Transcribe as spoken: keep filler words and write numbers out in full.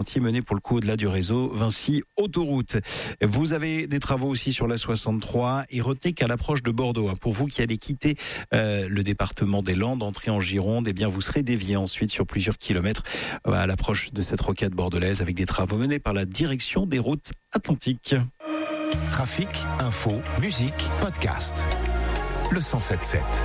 chantiers menés pour le coup au-delà du réseau Vinci Autoroute. Vous avez des travaux aussi sur la soixante-trois et retenez qu'à l'approche de Bordeaux, hein, pour vous qui allez quitter euh, le département des Landes, entrer en Gironde, eh bien vous serez dévié ensuite sur plusieurs kilomètres euh, à l'approche de cette rocade bordelaise avec des travaux menés par la direction des routes atlantiques. Trafic, info, musique, podcast. Le cent sept sept.